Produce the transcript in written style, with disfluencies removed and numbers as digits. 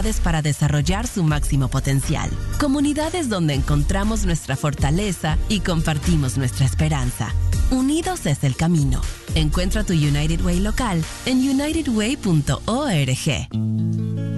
comunidades para desarrollar su máximo potencial. Comunidades donde encontramos nuestra fortaleza y compartimos nuestra esperanza. Unidos es el camino. Encuentra tu United Way local en unitedway.org.